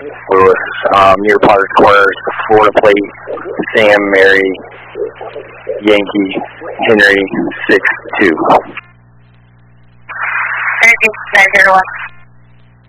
Lewis, near Potter's Corners, Florida plate, Sam, Mary, Yankee, Henry, 6-2. Energy 901.